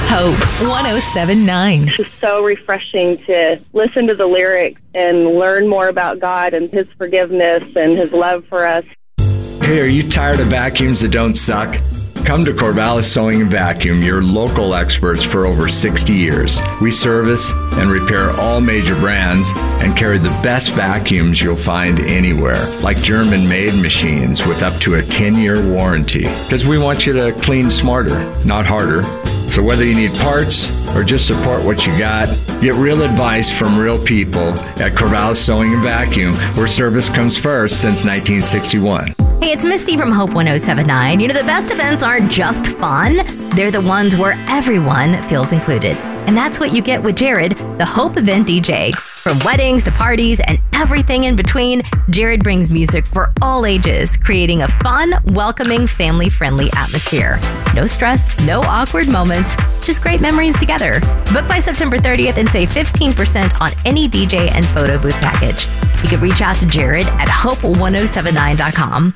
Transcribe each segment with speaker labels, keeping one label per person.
Speaker 1: Hope 107.9.
Speaker 2: It's just so refreshing to listen to the lyrics and learn more about God and His forgiveness and His love for us.
Speaker 3: Hey, are you tired of vacuums that don't suck? Come to Corvallis Sewing and Vacuum, your local experts for over 60 years. We service and repair all major brands and carry the best vacuums you'll find anywhere, like German-made machines with up to a 10-year warranty. Because we want you to clean smarter, not harder. So whether you need parts or just support what you got, get real advice from real people at Corvallis Sewing and Vacuum, where service comes first since 1961.
Speaker 4: Hey, it's Misty from Hope 107.9. You know, the best events aren't just fun. They're the ones where everyone feels included. And that's what you get with Jared, the Hope Event DJ. From weddings to parties and everything in between, Jared brings music for all ages, creating a fun, welcoming, family-friendly atmosphere. No stress, no awkward moments, just great memories together. Book by September 30th and save 15% on any DJ and photo booth package. You can reach out to Jared at hope1079.com.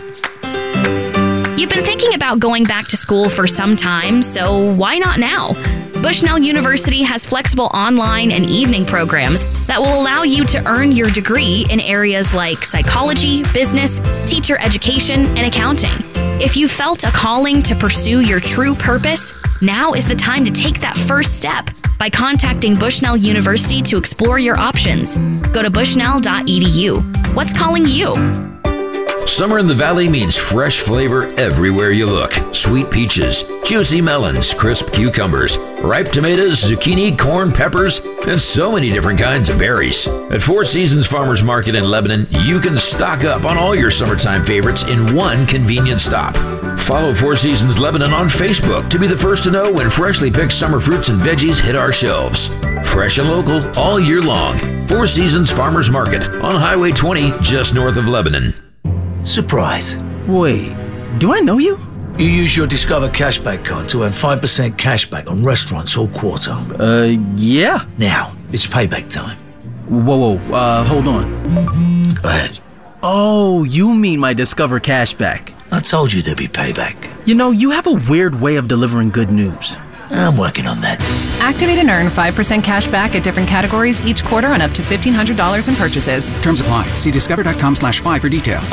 Speaker 5: You've been thinking about going back to school for some time, so why not now? Bushnell University has flexible online and evening programs that will allow you to earn your degree in areas like psychology, business, teacher education, and accounting. If you felt a calling to pursue your true purpose, now is the time to take that first step by contacting Bushnell University to explore your options. Go to bushnell.edu. What's calling you?
Speaker 6: Summer in the Valley means fresh flavor everywhere you look. Sweet peaches, juicy melons, crisp cucumbers, ripe tomatoes, zucchini, corn, peppers, and so many different kinds of berries. At Four Seasons Farmers Market in Lebanon, you can stock up on all your summertime favorites in one convenient stop. Follow Four Seasons Lebanon on Facebook to be the first to know when freshly picked summer fruits and veggies hit our shelves. Fresh and local all year long. Four Seasons Farmers Market on Highway 20 just north of Lebanon.
Speaker 7: Surprise.
Speaker 8: Wait, do I know you?
Speaker 7: You use your Discover Cashback card to earn 5% cashback on restaurants all quarter.
Speaker 8: Yeah.
Speaker 7: Now, it's payback time.
Speaker 8: Whoa, hold on.
Speaker 7: Go ahead.
Speaker 8: Oh, you mean my Discover Cashback.
Speaker 7: I told you there'd be payback.
Speaker 8: You know, you have a weird way of delivering good news.
Speaker 7: I'm working on that.
Speaker 9: Activate and earn 5% cash back at different categories each quarter on up to $1,500 in purchases.
Speaker 10: Terms apply. See discover.com/5 for details.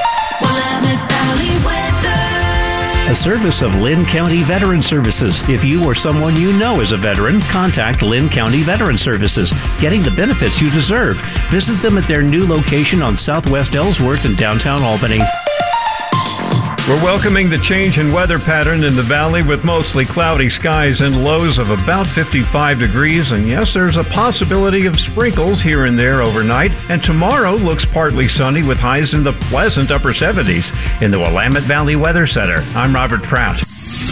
Speaker 11: A service of Lynn County Veteran Services. If you or someone you know is a veteran, contact Lynn County Veteran Services, getting the benefits you deserve. Visit them at their new location on Southwest Ellsworth in downtown Albany.
Speaker 12: We're welcoming the change in weather pattern in the valley with mostly cloudy skies and lows of about 55 degrees. And yes, there's a possibility of sprinkles here and there overnight. And tomorrow looks partly sunny with highs in the pleasant upper 70s. In the Willamette Valley Weather Center, I'm Robert Pratt.